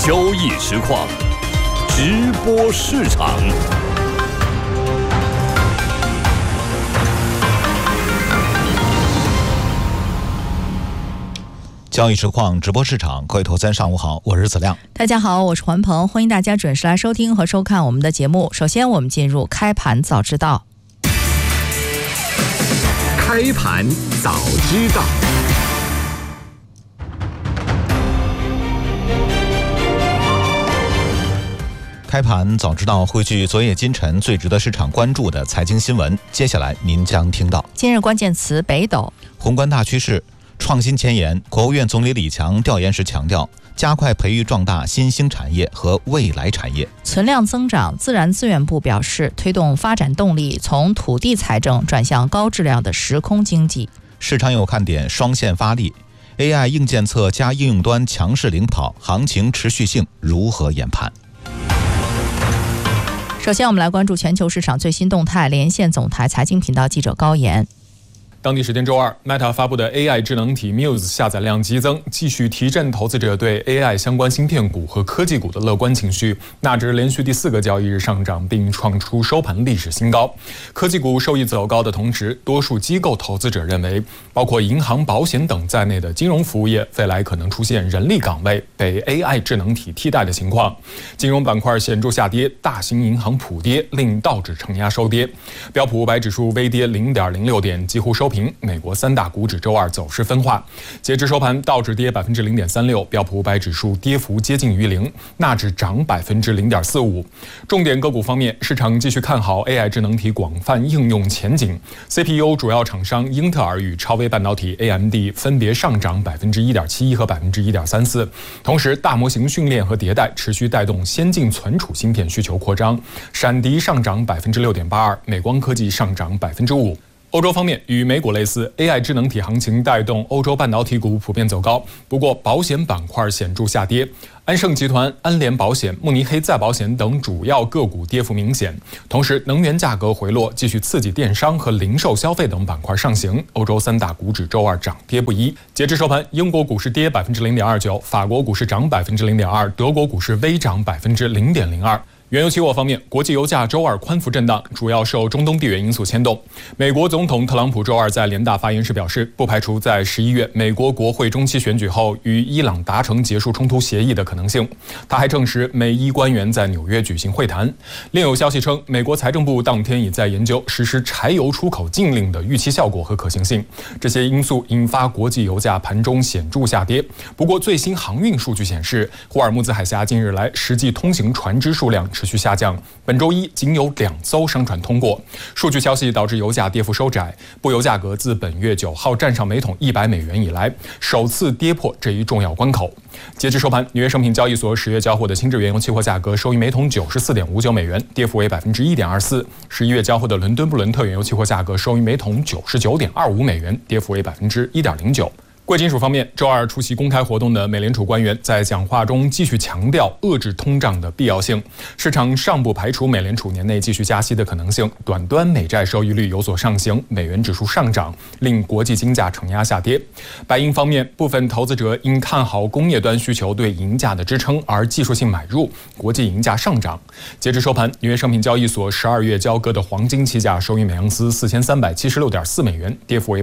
交易实况，直播市场。 交易实况直播市场，各位投资人上午好，我是子亮。 大家好，我是环鹏，欢迎大家准时来收听和收看我们的节目。首先我们进入开盘早知道。 开盘早知道。 开盘早知道汇聚昨夜今晨最值得市场关注的财经新闻，接下来您将听到： 今日关键词北斗， 宏观大趋势，创新前沿。国务院总理李强调研时强调，加快培育壮大新兴产业和未来产业。 存量增长，自然资源部表示，推动发展动力从土地财政转向高质量的时空经济。 市场有看点，双线发力。AI 硬件侧加应用端强势领跑，行情持续性如何研判？ 首先我们来关注全球市场最新动态，连线总台财经频道记者高岩。 当地时间周二 ，Meta 发布的 AI 智能体 Muse 下载量激增，继续提振投资者对 AI 相关芯片股和科技股的乐观情绪。纳指连续第4个交易日上涨，并创出收盘历史新高。科技股受益走高的同时，多数机构投资者认为，包括银行、保险等在内的金融服务业未来可能出现人力岗位被 AI 智能体替代的情况。金融板块显著下跌，大型银行普跌，令道指承压收跌。标普500指数微跌 0.06 点，几乎收平。美国3大股指周二走势分化，截至收盘，道指跌 0.36%， 标普500指数跌幅接近于零，纳指涨 0.45%。重点个股方面，市场继续看好 AI 智能体广泛应用前景。CPU 主要厂商英特尔与超微半导体 AMD 分别上涨 1.71% 和 1.34%。同时，大模型训练和迭代持续带动先进存储芯片需求扩张。闪迪上涨 6.82%， 美光科技上涨 5%。欧洲方面，与美股类似 ，AI 智能体行情带动欧洲半导体股普遍走高，不过保险板块显著下跌。安盛集团、安联保险、慕尼黑再保险等主要个股跌幅明显。同时，能源价格回落，继续刺激电商和零售消费等板块上行。欧洲3大股指周二涨跌不一。截至收盘，英国股市跌 0.29%， 法国股市涨 0.02%， 德国股市微涨 0.02%。原油期货方面，国际油价周二宽幅震荡，主要受中东地缘因素牵动。美国总统特朗普周二在联大发言时表示，不排除在11月美国国会中期选举后与伊朗达成结束冲突协议的可能性。他还证实，美伊官员在纽约举行会谈。另有消息称，美国财政部当天已在研究实施柴油出口禁令的预期效果和可行性。这些因素引发国际油价盘中显著下跌。不过，最新航运数据显示，霍尔木兹海峡近日来实际通行船只数量持续下降，本周一仅有2艘商船通过。数据消息导致油价跌幅收窄，布油价格自本月9号站上每桶100美元以来，首次跌破这一重要关口。截至收盘，纽约商品交易所10月交货的轻质原油期货价格收于每桶 94.59 美元，跌幅为 1.24%。11月交货的伦敦布伦特原油期货价格收于每桶 99.25 美元，跌幅为 1.09%。贵金属方面，周二出席公开活动的美联储官员在讲话中继续强调遏制通胀的必要性。市场尚不排除美联储年内继续加息的可能性，短端美债收益率有所上行，美元指数上涨，令国际金价承压下跌。白银方面，部分投资者因看好工业端需求对银价的支撑而技术性买入，国际银价上涨。截至收盘，纽约商品交易所12月交割的黄金期价收于每盎司 4376.4 美元，跌幅为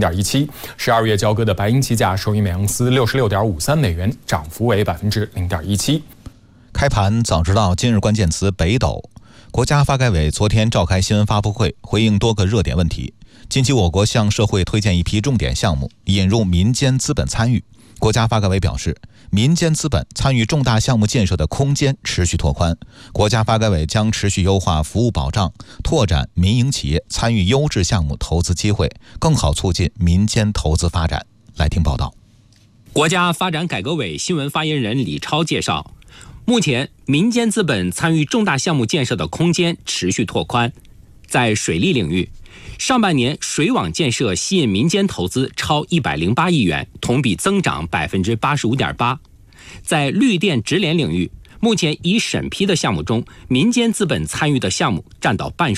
0.17%。12月交割的白银期价收于每盎司 66.53 美元，涨幅为 0.17%。 开盘早知道今日关键词北斗。国家发改委昨天召开新闻发布会，回应多个热点问题。近期我国向社会推荐一批重点项目，引入民间资本参与。国家发改委表示，民间资本参与重大项目建设的空间持续拓宽，国家发改委将持续优化服务保障，拓展民营企业参与优质项目投资机会，更好促进民间投资发展。来听报道。 国家发展改革委新闻发言人李超介绍，目前民间资本参与重大项目建设的空间持续拓宽。在水利领域，上半年水网建设吸引民间投资超108亿元，同比增长 85.8%。在绿电直联领域，目前已审批的项目中，民间资本参与的项目占到半数。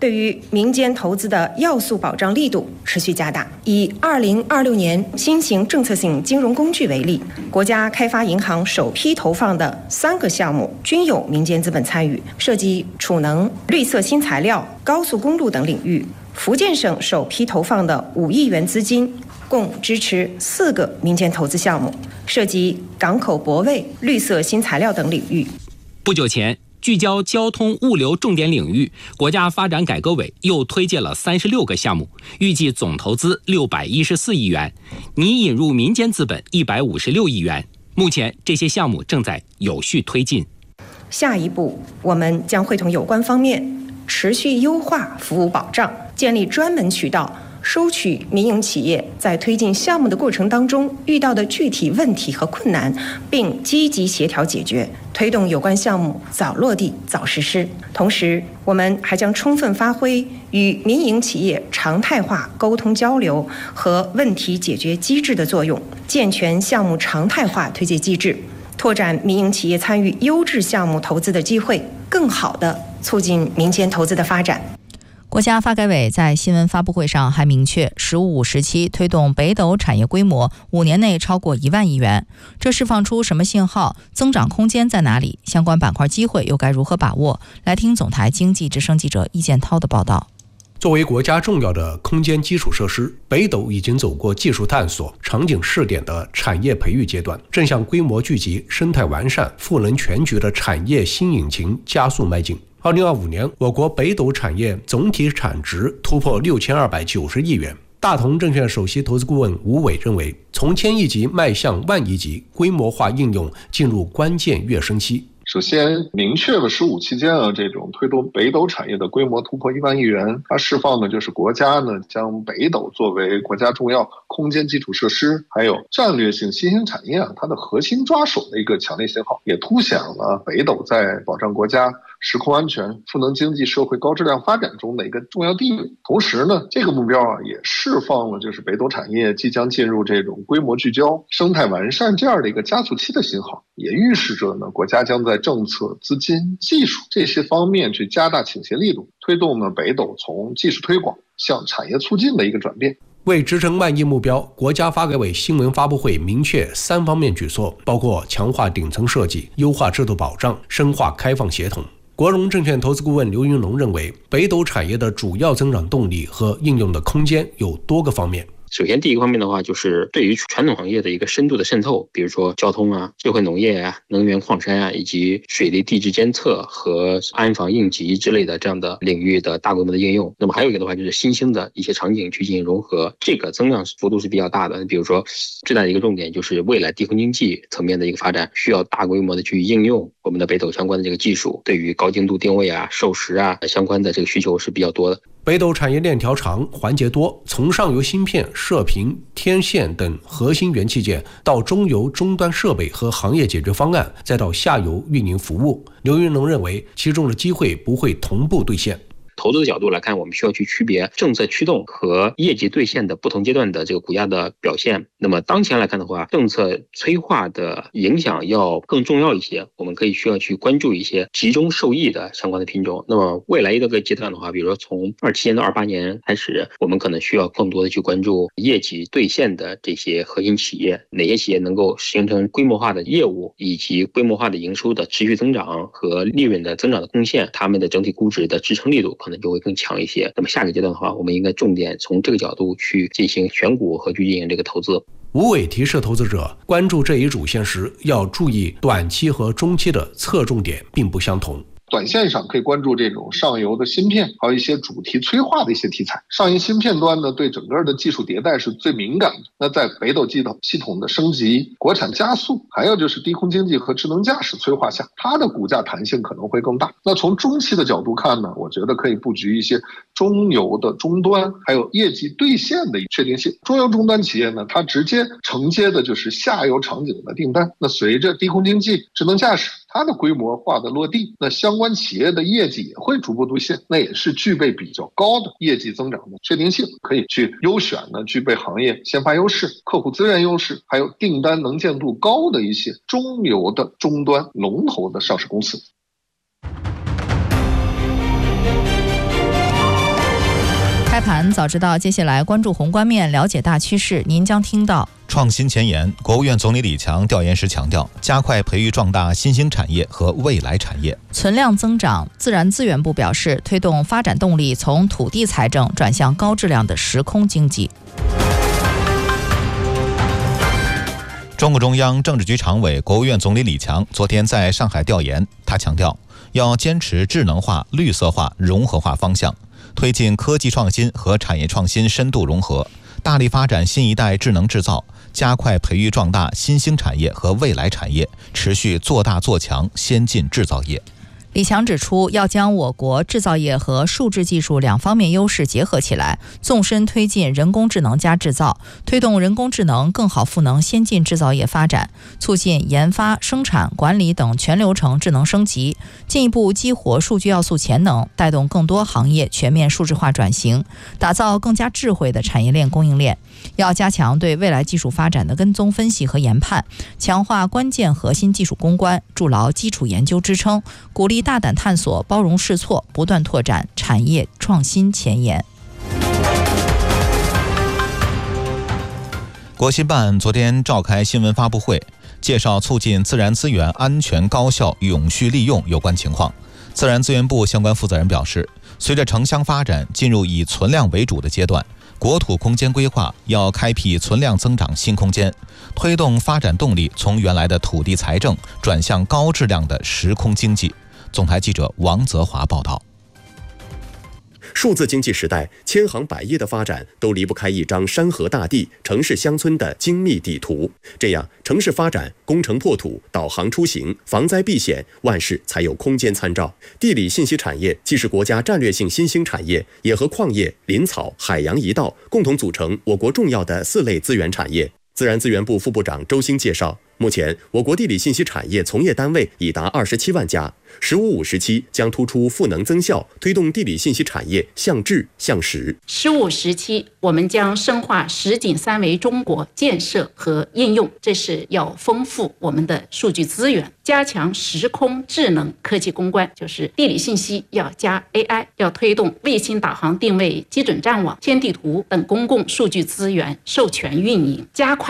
对于民间投资的要素保障力度持续加大。以2026年新型政策性金融工具为例，国家开发银行首批投放的3个项目均有民间资本参与，涉及储能、绿色新材料、高速公路等领域。福建省首批投放的5亿元资金，共支持4个民间投资项目，涉及港口泊位、绿色新材料等领域。 不久前，聚焦交通物流重点领域，国家发展改革委又推介了36个项目，预计总投资614亿元，拟引入民间资本156亿元。目前这些项目正在有序推进。 下一步，我们将会同有关方面持续优化服务保障，建立专门渠道，收取民营企业在推进项目的过程当中遇到的具体问题和困难，并积极协调解决，推动有关项目早落地、早实施。同时，我们还将充分发挥与民营企业常态化沟通交流和问题解决机制的作用，健全项目常态化推介机制，拓展民营企业参与优质项目投资的机会，更好地促进民间投资的发展。 国家发改委在新闻发布会上还明确，“15+5”时期推动北斗产业规模5年内超过1万亿元，这释放出什么信号？增长空间在哪里？相关板块机会又该如何把握？来听总台经济之声记者易建涛的报道。 作为国家重要的空间基础设施，北斗已经走过技术探索、场景试点的产业培育阶段，正向规模聚集、生态完善、赋能全局的产业新引擎加速迈进。2025年，我国北斗产业总体产值突破6290亿元。大同证券首席投资顾问吴伟认为，从1000亿级迈向万亿级，规模化应用进入关键跃升期。 首先明确了15期间这种推动北斗产业的规模突破1万亿元，它释放的就是国家将北斗作为国家重要空间基础设施还有战略性新兴产业它的核心抓手的一个强烈信号，也凸显了北斗在保障国家时空安全、赋能经济社会高质量发展中的一个重要地位。同时这个目标也释放了就是北斗产业即将进入这种规模聚焦、生态完善这样的一个加速期的信号，也预示着国家将在政策、资金、技术这些方面去加大倾斜力度，推动北斗从技术推广向产业促进的一个转变。 为支撑万亿目标，国家发改委新闻发布会明确3方面举措，包括强化顶层设计、优化制度保障、深化开放协同。国融证券投资顾问刘云龙认为，北斗产业的主要增长动力和应用的空间有多个方面。 首先第一个方面的话，就是对于传统行业的一个深度的渗透，比如说交通啊、智慧农业啊、能源矿山啊，以及水利地质监测和安防应急之类的这样的领域的大规模的应用。那么还有一个的话，就是新兴的一些场景去进行融合，这个增长幅度是比较大的。比如说最大的一个重点就是未来低空经济层面的一个发展，需要大规模的去应用我们的北斗相关的这个技术，对于高精度定位啊、授时啊相关的这个需求是比较多的。 北斗产业链条长，环节多，从上游芯片、射频、天线等核心元器件，到中游终端设备和行业解决方案，再到下游运营服务。刘云龙认为，其中的机会不会同步兑现。 投资的角度来看，我们需要去区别政策驱动和业绩兑现的不同阶段的这个股价的表现。那么当前来看的话，政策催化的影响要更重要一些，我们需要去关注一些集中受益的相关的品种。那么未来一个阶段的话，比如说从27年到28年开始，我们可能需要更多的去关注业绩兑现的这些核心企业，哪些企业能够形成规模化的业务以及规模化的营收的持续增长和利润的增长的贡献，他们的整体估值的支撑力度可能就会更强一些。那么下个阶段的话，我们应该重点从这个角度去进行选股和去进行这个投资。 吴伟提示投资者关注这一主线时，要注意短期和中期的侧重点并不相同。 短线上可以关注这种上游的芯片，还有一些主题催化的一些题材。上游芯片端对整个的技术迭代是最敏感的。那在北斗系统的升级、国产加速，还有就是低空经济和智能驾驶催化下，它的股价弹性可能会更大。那从中期的角度看我觉得可以布局一些中游的终端，还有业绩兑现的确定性。中游终端企业它直接承接的就是下游场景的订单。那随着低空经济、智能驾驶它的规模化的落地，那相关企业的业绩也会逐步兑现，那也是具备比较高的业绩增长的确定性，可以去优选具备行业先发优势、客户资源优势，还有订单能见度高的一些中游的终端龙头的上市公司。 开盘早知道，接下来关注宏观面，了解大趋势。您将听到创新前沿。国务院总理李强调研时强调，加快培育壮大新兴产业和未来产业。 存量增长。自然资源部表示，推动发展动力从土地财政转向高质量的时空经济。 中共中央政治局常委、国务院总理李强昨天在上海调研，他强调要坚持智能化、绿色化、融合化方向，推进科技创新和产业创新深度融合，大力发展新一代智能制造，加快培育壮大新兴产业和未来产业，持续做大做强先进制造业。 李强指出，要将我国制造业和数字技术两方面优势结合起来，纵深推进人工智能加制造，推动人工智能更好赋能先进制造业发展，促进研发、生产、管理等全流程智能升级，进一步激活数据要素潜能，带动更多行业全面数字化转型，打造更加智慧的产业链供应链。要加强对未来技术发展的跟踪分析和研判，强化关键核心技术攻关，筑牢基础研究支撑，鼓励大胆探索、包容试错，不断拓展产业创新前沿。 国新办昨天召开新闻发布会，介绍促进自然资源安全、高效、永续利用有关情况。自然资源部相关负责人表示，随着城乡发展进入以存量为主的阶段，国土空间规划要开辟存量增长新空间，推动发展动力从原来的土地财政转向高质量的时空经济。总台记者王泽华报道。 数字经济时代，千行百业的发展都离不开一张山河大地、城市乡村的精密地图。这样，城市发展、工程破土、导航出行、防灾避险，万事才有空间参照。地理信息产业既是国家战略性新兴产业，也和矿业、林草、海洋一道共同组成我国重要的4类资源产业。自然资源部副部长周兴介绍，目前我国地理信息产业从业单位已达27万家，“15-5”时期将突出赋能增效，推动地理信息产业向质向实。 “15”时期，我们将深化10锦3维中国建设和应用，这是要丰富我们的数据资源，加强时空智能科技攻关，就是地理信息要加 AI， 要推动卫星导航定位基准站网、天地图等公共数据资源授权运营，加快